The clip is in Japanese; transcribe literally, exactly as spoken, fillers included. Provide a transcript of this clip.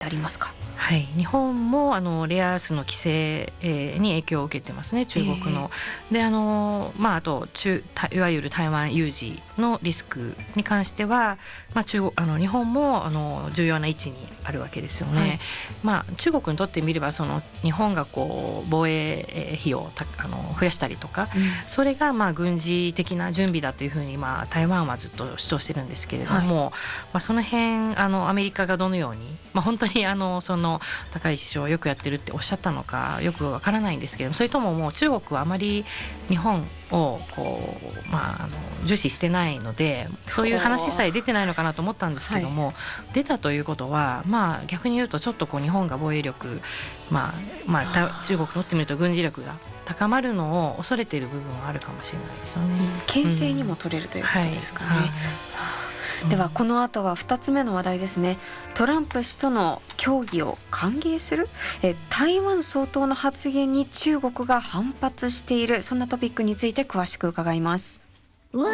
ってありますか？ はい、日本もあのレアアースの規制、えー、に影響を受けてますね、中国の、えー、であの、まあ、あと中いわゆる台湾有事のリスクに関しては、まあ、中国あの日本もあの重要な位置にあるわけですよね、はい。まあ、中国にとってみればその日本がこう防衛費をたあの増やしたりとか、うん、それがまあ軍事的な準備だというふうにまあ台湾はずっと主張してるんですけれども、はい、まあ、その辺あのアメリカがどのように、まあ、本当にあのその高市首相よくやってるっておっしゃったのかよくわからないんですけど、それとももう中国はあまり日本をこう、まあ、あの重視してないのでそういう話さえ出てないのかなと思ったんですけども、はい、出たということは、まあ、逆に言うとちょっとこう日本が防衛力、まあまあ、中国にとってみると軍事力が高まるのを恐れている部分はあるかもしれないですよね、うん、 牽制にも取れるということですかね、はいはい。ではこの後はふたつめの話題ですね。トランプ氏との協議を歓迎する、え台湾総統の発言に中国が反発している、そんなトピックについて詳しく伺います。